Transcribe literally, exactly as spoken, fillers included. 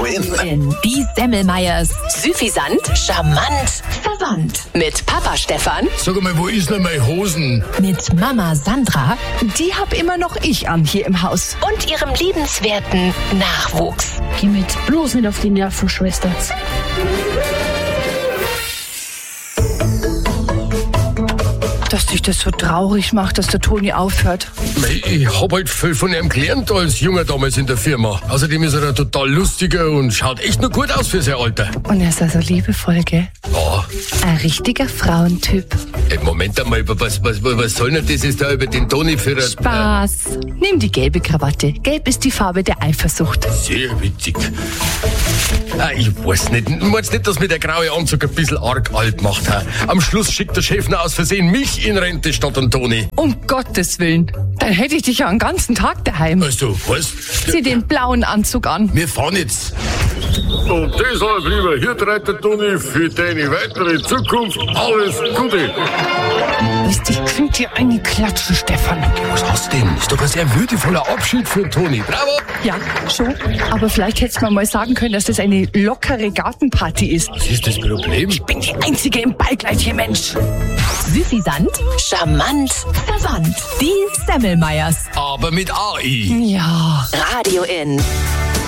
in. Die Semmelmeyers. Süffisant, charmant, verwandt. Mit Papa Stefan. Sag mal, wo ist denn meine Hosen? Mit Mama Sandra. Die hab immer noch ich an hier im Haus. Und ihrem liebenswerten Nachwuchs. Geh mit bloß nicht auf die Nerven, Schwester. Dass dich das so traurig macht, dass der Toni aufhört. Ich hab halt viel von ihm gelernt als Junger damals in der Firma. Außerdem ist er ein total lustiger und schaut echt nur gut aus für sein Alter. Und er ist also liebevoll, gell? Ja. Ein richtiger Frauentyp. Ey, Moment einmal, was, was, was soll denn das jetzt da über den Toni für ein... Spaß. Nimm die gelbe Krawatte. Gelb ist die Farbe der Eifersucht. Sehr witzig. Ah, ich weiß nicht. Meinst nicht, dass mir der graue Anzug ein bisschen arg alt macht? Ha? Am Schluss schickt der Chef noch aus Versehen mich in Rente statt an Toni. Um Gottes Willen. Dann hätte ich dich ja einen ganzen Tag daheim. Also, was? Zieh den blauen Anzug an. Wir fahren jetzt. Und deshalb, lieber Hirtreiter Toni, für deine weitere Zukunft alles Gute. Lass dich könnt dir eingeklatschen, Stefan. Was hast du denn? Ist doch ein sehr würdevoller Abschied für Toni. Bravo! Ja, schon. Aber vielleicht hättest du mir mal sagen können, dass das eine lockere Gartenparty ist. Was ist das Problem? Ich bin die Einzige im Ballkleid hier, Mensch. Süffisant, charmant, verwandt. Die Semmelmeyers. Aber mit A I. Ja. Radio in.